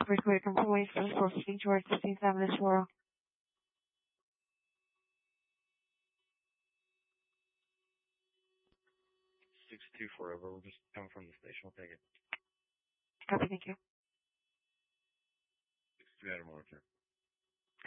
Request confirmation for King George 1574. 624 over. We're just coming from the station. We'll take it. Copy, thank you. 6 2 Adam Monitor.